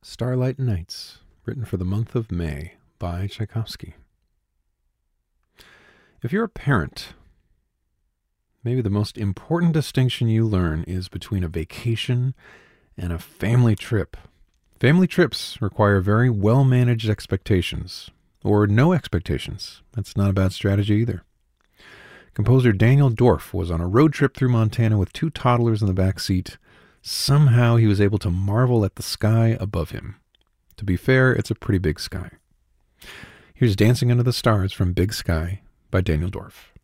Starlight Nights, written for the month of May by Tchaikovsky. If you're a parent, maybe the most important distinction you learn is between a vacation and a family trip. Family trips require very well-managed expectations, or no expectations. That's not a bad strategy either. Composer Daniel Dorff was on a road trip through Montana with two toddlers in the back seat. Somehow he was able to marvel at the sky above him. To be fair, it's a pretty big sky. Here's Dancing Under the Stars from Big Sky by Daniel Dorff.